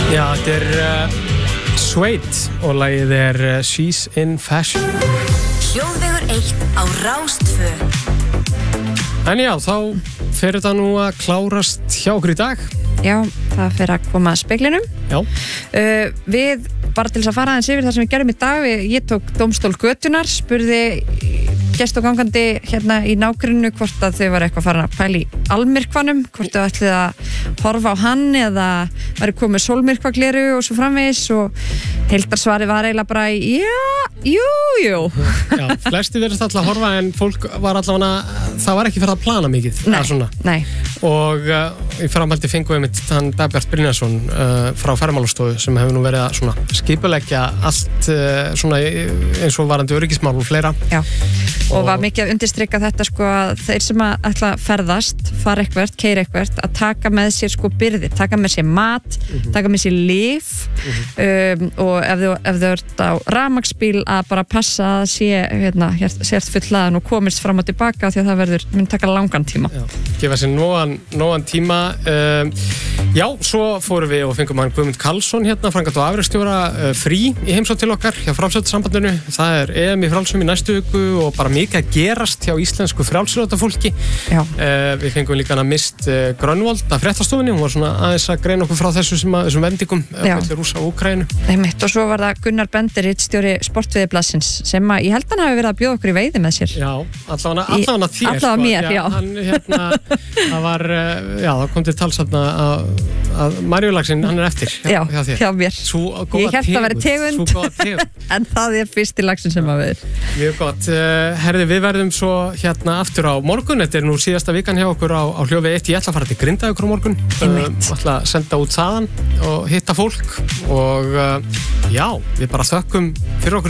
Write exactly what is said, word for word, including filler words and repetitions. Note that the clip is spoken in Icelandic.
Já, þetta er uh, Suede og lagið er uh, She's in Fashion. Hljóðvegur eitt á Rástvö. En já, þá fer þetta nú að klárast hjá okkur í dag. Já, það fer að koma að speglinum. Já. Uh, við, bara til þess að fara aðeins yfir það sem við gerum í dag, við, ég tók dómstól götunar, spurði gest og gangandi hérna í nágrunnu hvort að þau var eitthvað farin að pæla í almyrkvanum, hvort þau ætlið að horfa á hann eða væri komið sólmyrkvagleru og svo framvegis, og heildarsvari var eiginlega bara já, jú, jú. Já, flesti verðist alltaf að horfa en fólk var allavega, það var ekki fyrir að plana mikið. Nei, nei. Og uh, í framhaldi fengum við mitt hann Dagbjart Brynjarsson uh, frá Ferðamálastofu sem hefur nú verið að svona skipuleggja allt uh, svona eins og varandi öryggismál og fleira. Já. Og var mikið að undirstrika þetta sko að þeir sem að ætla að ferðast, fara eitthvert, keyra eitthvert, að taka með sér sko byrði, taka með sér mat, mm-hmm. taka með sér lyf, mm-hmm. um, og ef þú, ef þú ert á rafmagnsbíl að bara passa að sé hérna, sért fullaðan og komist fram og tilbaka því að það verður, mun taka langan tíma. Já, gefa sér nógan, nógan tíma. Um, já, svo fórum við og fengum hann Guðmund Karlsson hérna, framkvæmda og afrekstjóra uh, frí í heimsókn til okkar hjá Frjálsíþróttasambandinu. Það er E M í frjálsum í næstu viku og bara mikið að gerast hjá íslensku frjálsíþróttafólki. Já. Uh, við fengum líka hana Mist uh, Grönvold af fréttastofunni, hún var svona aðeins að greina okkur frá þessu sem að, þessum vendingum milli Rússa og Úkraínu. Einmitt, og svo var það Gunnar Bender, ritstjóri Sportveiðiblaðsins, sem að ég held hann hafi verið að bjóða okkur í veiði með sér. Já, allavega, allavega þér. Allavega mér, já. Hann, hérna, það var, já, það kom til talsatna að, að Marjulaxinn, hann er eftir hjá, já, hjá þér. Hjá mér. Svo góða ég held að vera tegund, tegund. tegund. en það er fyrsti laxinn sem að við. Mjög gott. Herði, við verðum svo hérna aftur á morgun. Þetta er nú síðasta vikan hjá okkur á, á Hljóði eitt. Ég ætla að fara til Grindavíkur á morgun. Einmitt. Ég ætla að senda út þaðan og hitta fólk og já, við bara þökkum fyrir okkur